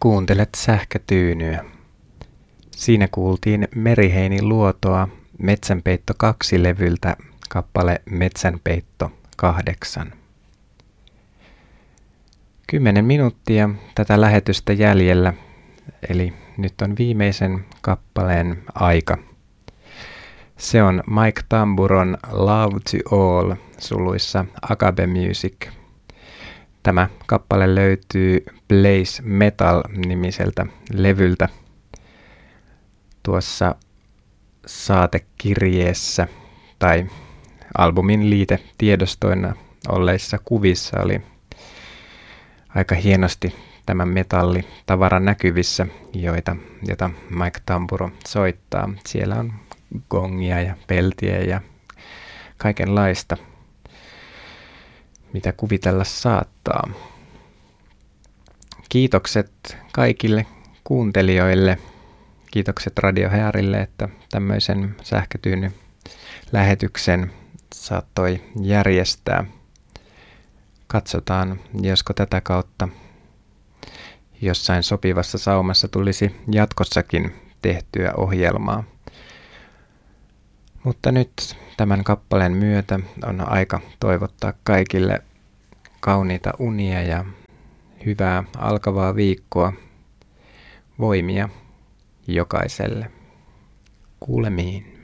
Kuuntelet sähkötyynyä. Siinä kuultiin Meriheini Luotoa Metsänpeitto 2-levyltä kappale Metsänpeitto 8. 10 minuuttia tätä lähetystä jäljellä, eli nyt on viimeisen kappaleen aika. Se on Mike Tamburon Love to All suluissa Agape Music. Tämä kappale löytyy Blaze Metal-nimiseltä levyltä tuossa saatekirjeessä tai albumin liitetiedostoina olleissa kuvissa oli aika hienosti tämä metallitavara näkyvissä, jota Mike Tamburo soittaa. Siellä on gongia ja peltiä ja kaikenlaista, mitä kuvitella saattaa. Kiitokset kaikille kuuntelijoille. Kiitokset Radio Hearille, että tämmöisen sähkötyyny-lähetyksen saattoi järjestää. Katsotaan, josko tätä kautta jossain sopivassa saumassa tulisi jatkossakin tehtyä ohjelmaa. Mutta nyt tämän kappaleen myötä on aika toivottaa kaikille kauniita unia ja hyvää alkavaa viikkoa. Voimia jokaiselle. Kuulemiin.